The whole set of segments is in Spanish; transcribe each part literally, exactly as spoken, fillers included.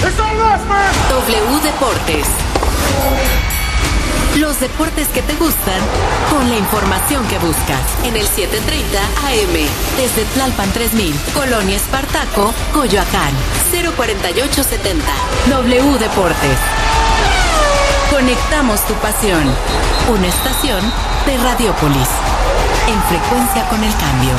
W Deportes. Los deportes que te gustan con la información que buscas en el setecientos treinta A M desde Tlalpan tres mil, Colonia Espartaco, Coyoacán, cero cuarenta y ocho setenta. W Deportes. Conectamos tu pasión. Una estación de Radiopolis. En frecuencia con el cambio.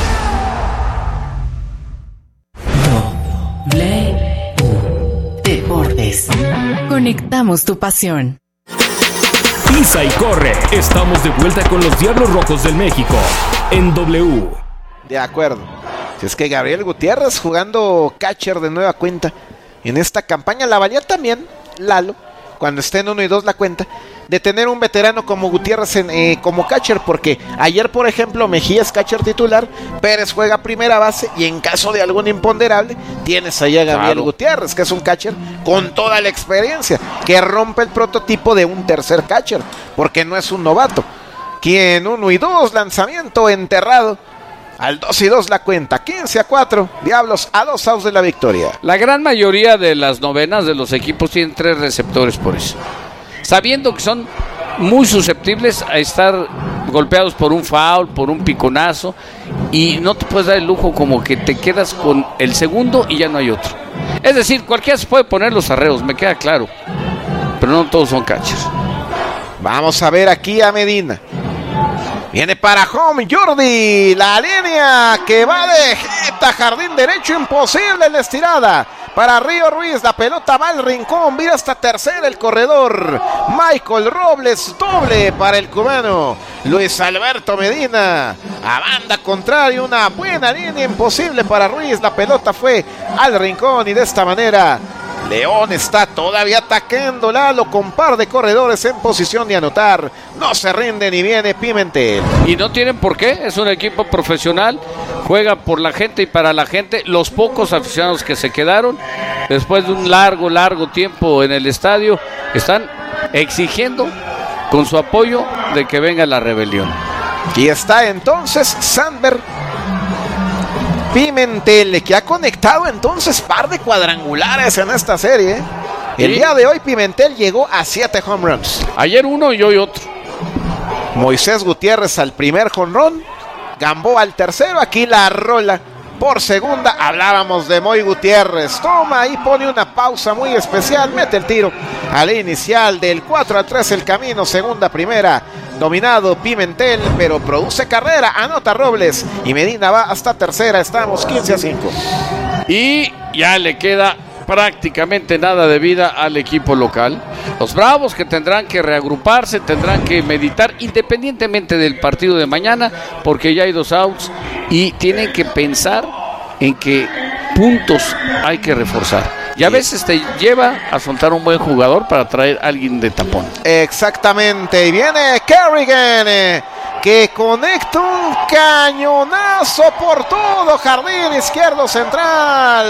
W Deportes. Conectamos tu pasión. Pisa y corre. Estamos de vuelta con los Diablos Rojos del México en W. De acuerdo. Si es que Gabriel Gutiérrez jugando catcher de nueva cuenta en esta campaña, la valía también Lalo, cuando esté en uno y dos la cuenta, de tener un veterano como Gutiérrez en, eh, como catcher, porque ayer, por ejemplo, Mejía es catcher titular, Pérez juega primera base, y en caso de algún imponderable, tienes allá a Gabriel claro. Gutiérrez, que es un catcher con toda la experiencia, que rompe el prototipo de un tercer catcher, porque no es un novato. Quien uno y dos, lanzamiento enterrado, al dos y dos la cuenta, quince a cuatro, Diablos a dos outs de la victoria. La gran mayoría de las novenas de los equipos tienen tres receptores por eso, sabiendo que son muy susceptibles a estar golpeados por un foul, por un piconazo, y no te puedes dar el lujo como que te quedas con el segundo y ya no hay otro. Es decir, cualquiera se puede poner los arreos, me queda claro, pero no todos son catchers. Vamos a ver aquí a Medina. Viene para home Jordi, la línea que va de jeta, jardín derecho, imposible la estirada. Para Río Ruiz, la pelota va al rincón, mira hasta tercera el corredor. Michael Robles, doble para el cubano. Luis Alberto Medina, a banda contraria, una buena línea, imposible para Ruiz. La pelota fue al rincón y de esta manera León está todavía atacando, Lalo, con par de corredores en posición de anotar. No se rinde ni viene Pimentel. Y no tienen por qué, es un equipo profesional, juega por la gente y para la gente. Los pocos aficionados que se quedaron después de un largo, largo tiempo en el estadio, están exigiendo con su apoyo de que venga la rebelión. Y está entonces Sandberg Pimentel, que ha conectado entonces par de cuadrangulares en esta serie. El sí. día de hoy Pimentel llegó a siete home runs. Ayer uno y hoy otro. Moisés Gutiérrez al primer jonrón, Gamboa al tercero, aquí la rola por segunda. Hablábamos de Moy Gutiérrez, toma y pone una pausa muy especial, mete el tiro al inicial del cuatro a tres el camino, segunda, primera, dominado Pimentel, pero produce carrera, anota Robles y Medina va hasta tercera, estamos quince a cinco. Y ya le queda prácticamente nada de vida al equipo local. Los Bravos, que tendrán que reagruparse, tendrán que meditar independientemente del partido de mañana, porque ya hay dos outs y tienen que pensar en qué puntos hay que reforzar. Y a veces te lleva a soltar un buen jugador para traer a alguien de tapón. Exactamente, y viene Kerrigan, eh, que conecta un cañonazo por todo jardín izquierdo central.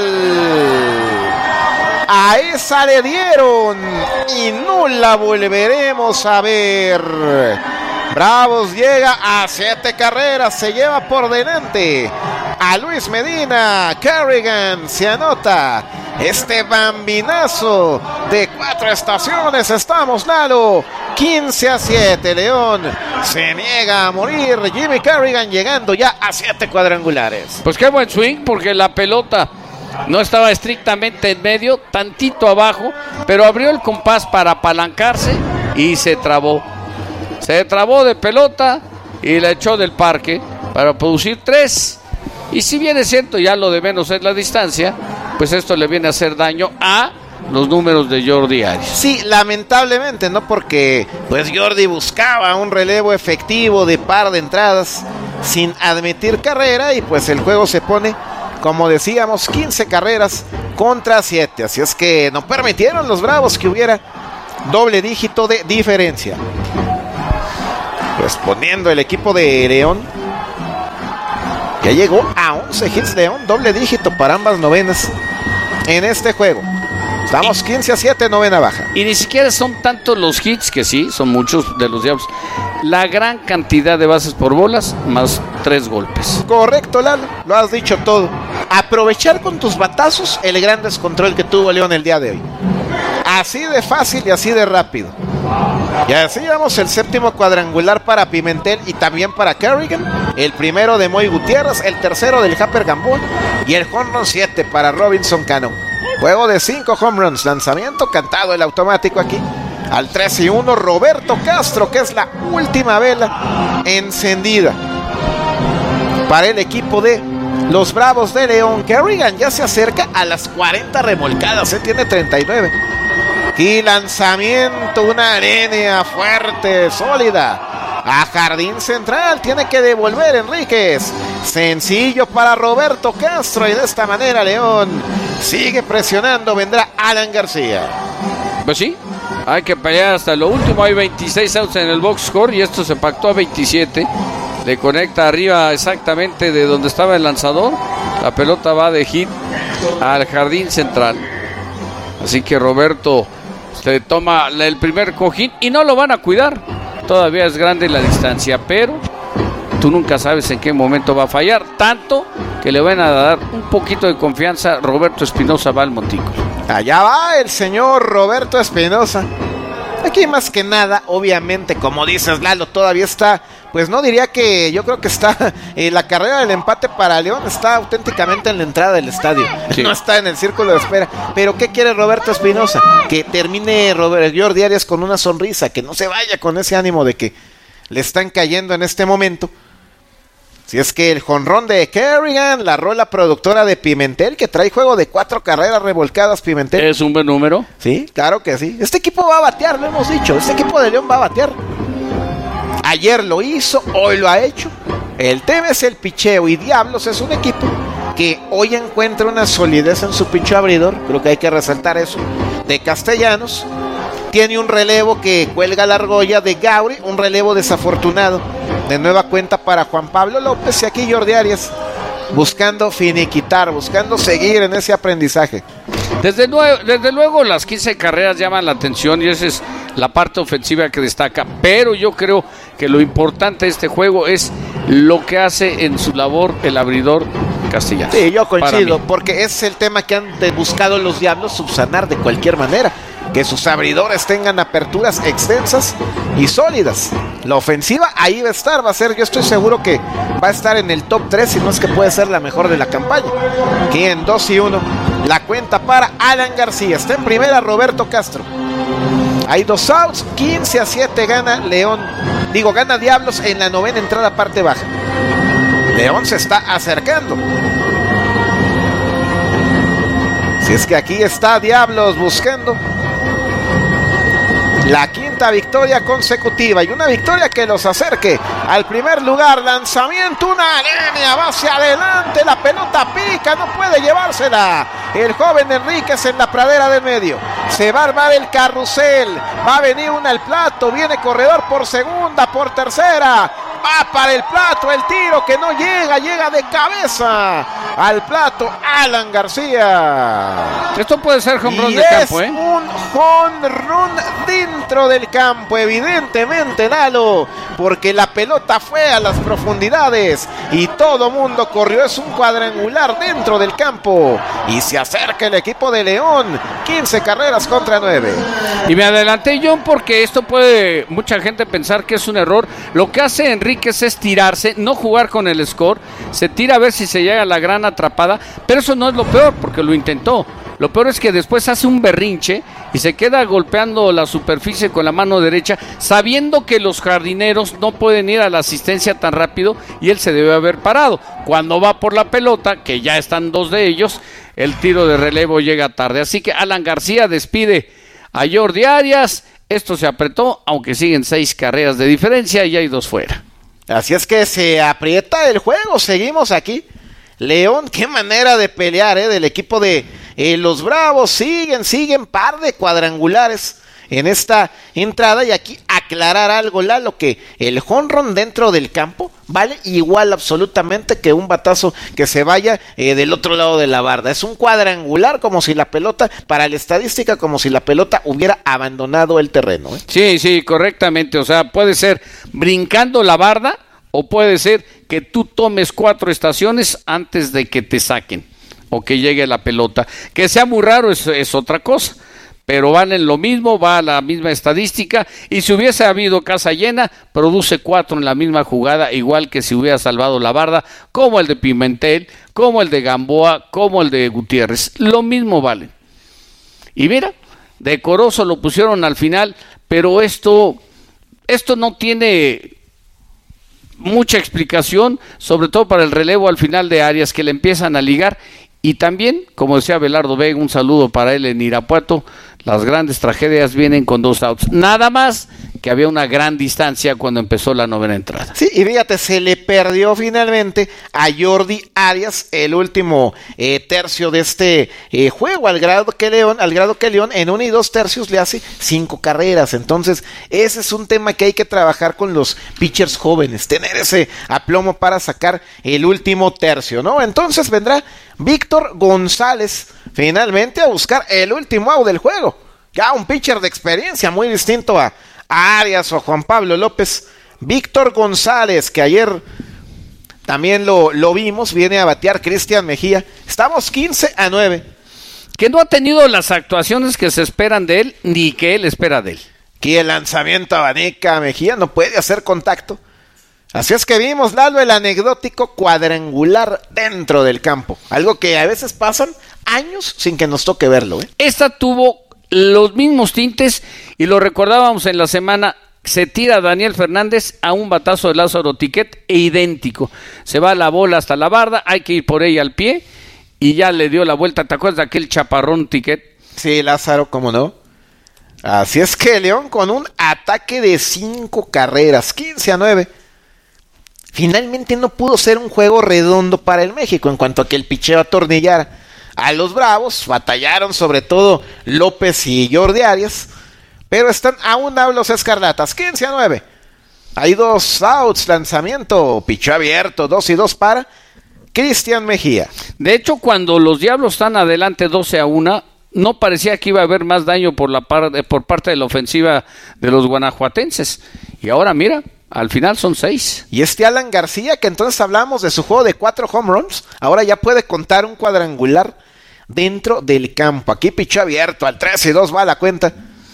A esa le dieron y no la volveremos a ver. Bravos llega a siete carreras, se lleva por delante a Luis Medina. Kerrigan se anota este bambinazo de cuatro estaciones. Estamos, Lalo, quince a siete. León se niega a morir. Jimmy Kerrigan llegando ya a siete cuadrangulares. Pues qué buen swing, porque la pelota no estaba estrictamente en medio, tantito abajo, pero abrió el compás para apalancarse y se trabó. Se trabó de pelota y la echó del parque para producir tres. Y si bien es cierto, ya lo de menos es la distancia, pues esto le viene a hacer daño a los números de Jordi Arias. Sí, lamentablemente, ¿no? Porque pues Jordi buscaba un relevo efectivo de par de entradas sin admitir carrera y pues el juego se pone, como decíamos, quince carreras contra siete. Así es que no permitieron los Bravos que hubiera doble dígito de diferencia. Respondiendo el equipo de León, ya llegó a once hits León, doble dígito para ambas novenas en este juego. Estamos quince a siete, novena baja. Y ni siquiera son tantos los hits, que sí, son muchos de los Diablos. La gran cantidad de bases por bolas, más tres golpes. Correcto, Lalo, lo has dicho todo. aprovechar con tus batazos el gran descontrol que tuvo León el día de hoy. Así de fácil y así de rápido. Y así llevamos el séptimo cuadrangular para Pimentel y también para Kerrigan. El primero de Moy Gutiérrez, el tercero del Japper Gamboa y el home run siete para Robinson Cano. Juego de cinco home runs, lanzamiento cantado el automático aquí. Al tres y uno Roberto Castro, que es la última vela encendida para el equipo de los Bravos de León. Kerrigan ya se acerca a las cuarenta remolcadas, ¿eh? Tiene treinta y nueve. Y lanzamiento, una línea fuerte, sólida, a jardín central, tiene que devolver Enríquez. Sencillo para Roberto Castro y de esta manera León sigue presionando, vendrá Alan García. Pues sí, hay que pelear hasta lo último, hay veintiséis outs en el box score y esto se pactó a veintisiete. Le conecta arriba exactamente de donde estaba el lanzador, la pelota va de hit al jardín central. Así que Roberto se toma el primer cojín y no lo van a cuidar. Todavía es grande la distancia, pero tú nunca sabes en qué momento va a fallar. Tanto que le van a dar un poquito de confianza. Roberto Espinosa va al montículo. Allá va el señor Roberto Espinosa. Aquí más que nada, obviamente, como dices Lalo, todavía está, pues no diría que, yo creo que está, eh, la carrera del empate para León está auténticamente en la entrada del estadio, sí. No está en el círculo de espera, pero ¿qué quiere Roberto Espinosa? Que termine Robert Jordi Arias con una sonrisa, que no se vaya con ese ánimo de que le están cayendo en este momento. Si es que el jonrón de Kerrigan, la rola productora de Pimentel, que trae juego de cuatro carreras revolcadas, Pimentel. Es un buen número. Sí, claro que sí. Este equipo va a batear, lo hemos dicho. Este equipo de León va a batear. Ayer lo hizo, hoy lo ha hecho. El tema es el picheo y Diablos es un equipo que hoy encuentra una solidez en su picheo abridor. Creo que hay que resaltar eso. De Castellanos. Tiene un relevo que cuelga la argolla de Gauri, un relevo desafortunado. De nueva cuenta para Juan Pablo López y aquí Jordi Arias buscando finiquitar, buscando seguir en ese aprendizaje. Desde, nue- desde luego las quince carreras llaman la atención y esa es la parte ofensiva que destaca, pero yo creo que lo importante de este juego es lo que hace en su labor el abridor Castellanos. Sí, yo coincido, porque es el tema que han buscado los Diablos subsanar de cualquier manera. Que sus abridores tengan aperturas extensas y sólidas. La ofensiva ahí va a estar, va a ser, yo estoy seguro que va a estar en el top tres, si no es que puede ser la mejor de la campaña. Aquí en dos y uno, la cuenta para Alan García. Está en primera Roberto Castro. Hay dos outs, quince a siete gana León. Digo, gana Diablos en la novena entrada parte baja. León se está acercando. Si es que aquí está Diablos buscando la quinta victoria consecutiva y una victoria que los acerque al primer lugar. Lanzamiento, una línea, va hacia adelante, la pelota pica, no puede llevársela el joven Enríquez en la pradera del medio. Se va a armar el carrusel, va a venir una al plato, viene corredor por segunda, por tercera, va para el plato, el tiro que no llega, llega de cabeza al plato Alan García. Esto puede ser home run y de es campo, ¿eh? un home run dentro del campo, evidentemente, Lalo, porque la pelota fue a las profundidades y todo mundo corrió. Es un cuadrangular dentro del campo y se acerca el equipo de León, quince carreras contra nueve. Y me adelanté, John, porque esto puede mucha gente pensar que es un error. Lo que hace Enríquez es tirarse, no jugar con el score, se tira a ver si se llega a la gran atrapada, pero eso no es lo peor, porque lo intentó. Lo peor es que después hace un berrinche y se queda golpeando la superficie con la mano derecha, sabiendo que los jardineros no pueden ir a la asistencia tan rápido y él se debe haber parado. Cuando va por la pelota, que ya están dos de ellos, el tiro de relevo llega tarde. Así que Alan García despide a Jordi Arias. Esto se apretó, aunque siguen seis carreras de diferencia y hay dos fuera. Así es que se aprieta el juego, seguimos aquí. León, qué manera de pelear, ¿eh? Del equipo de eh, los Bravos, siguen, siguen par de cuadrangulares en esta entrada. Y aquí aclarar algo, Lalo, que el jonrón dentro del campo vale igual absolutamente que un batazo que se vaya eh, del otro lado de la barda. Es un cuadrangular como si la pelota, para la estadística, como si la pelota hubiera abandonado el terreno, ¿eh? Sí, sí, correctamente, o sea, puede ser brincando la barda o puede ser que tú tomes cuatro estaciones antes de que te saquen. o que llegue la pelota. Que sea muy raro es, es otra cosa, pero van en lo mismo, va a la misma estadística, y si hubiese habido casa llena, produce cuatro en la misma jugada, igual que si hubiera salvado la barda, como el de Pimentel, como el de Gamboa, como el de Gutiérrez, lo mismo vale. Y mira, decoroso lo pusieron al final, pero esto, esto no tiene mucha explicación, sobre todo para el relevo al final de Arias, que le empiezan a ligar. Y también, como decía Belardo Vega, un saludo para él en Irapuato, las grandes tragedias vienen con dos outs. Nada más que había una gran distancia cuando empezó la novena entrada. Sí, y fíjate, se le perdió finalmente a Jordi Arias el último eh, tercio de este eh, juego, al grado que León, al grado que León en uno y dos tercios le hace cinco carreras. Entonces, ese es un tema que hay que trabajar con los pitchers jóvenes, tener ese aplomo para sacar el último tercio, ¿no? Entonces vendrá Víctor González finalmente a buscar el último out del juego. Ya un pitcher de experiencia, muy distinto a Arias o Juan Pablo López. Víctor González, que ayer también lo, lo vimos, viene a batear Cristian Mejía. Estamos quince a nueve. Que no ha tenido las actuaciones que se esperan de él, ni que él espera de él. Aquí el lanzamiento abanica, Mejía no puede hacer contacto. Así es que vimos, Lalo, el anecdótico cuadrangular dentro del campo. Algo que a veces pasan años sin que nos toque verlo, ¿eh? Esta tuvo los mismos tintes y lo recordábamos en la semana. Se tira Daniel Fernández a un batazo de Lázaro Tiquet e idéntico. Se va la bola hasta la barda, hay que ir por ella al pie y ya le dio la vuelta. ¿Te acuerdas de aquel chaparrón Tiquet? Sí, Lázaro, cómo no. Así es que León con un ataque de cinco carreras, quince a nueve. Finalmente no pudo ser un juego redondo para el México en cuanto a que el picheo atornillara. A los Bravos batallaron sobre todo López y Jordi Arias, pero están aún a los Escarlatas, quince a nueve. Hay dos outs, lanzamiento, picheo abierto, dos y dos para Cristian Mejía. De hecho, cuando los Diablos están adelante doce a uno, no parecía que iba a haber más daño por, la par- por parte de la ofensiva de los guanajuatenses. Y ahora mira, al final son seis. Y este Alan García, que entonces hablamos de su juego de cuatro home runs, ahora ya puede contar un cuadrangular dentro del campo. Aquí pichó abierto, al tres y dos va la cuenta.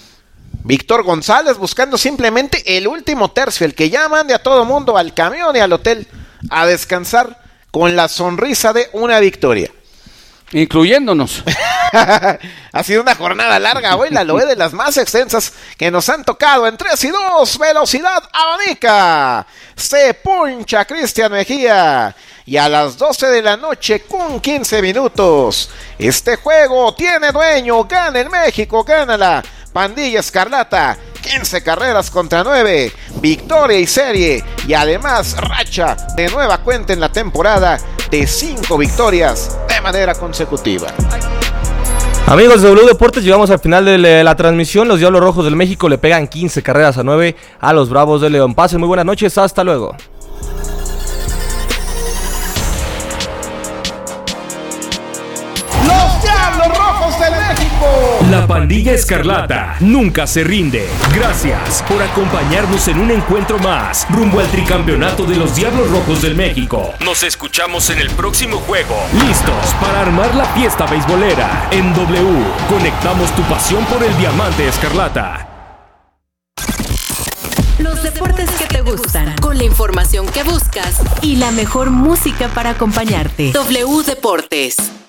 Víctor González buscando simplemente el último tercio, el que ya mande a todo mundo al camión y al hotel a descansar con la sonrisa de una victoria. Incluyéndonos. Ha sido una jornada larga hoy, la loe de las más extensas que nos han tocado en tres y dos, velocidad abanica. Se puncha Cristian Mejía. Y a las doce de la noche con quince minutos, este juego tiene dueño, gana el México, gana la pandilla escarlata. quince carreras contra nueve, victoria y serie, y además racha de nueva cuenta en la temporada de cinco victorias de manera consecutiva. Amigos de W Deportes, llegamos al final de la transmisión. Los Diablos Rojos del México le pegan quince carreras a nueve a los Bravos de León. Pasen muy buenas noches, hasta luego. Los Diablos Rojos del México. La pandilla escarlata nunca se rinde. Gracias por acompañarnos en un encuentro más rumbo al tricampeonato de los Diablos Rojos del México. Nos escuchamos en el próximo juego. Listos para armar la fiesta beisbolera. En W, conectamos tu pasión por el diamante escarlata. Los deportes que te gustan, con la información que buscas y la mejor música para acompañarte. W Deportes.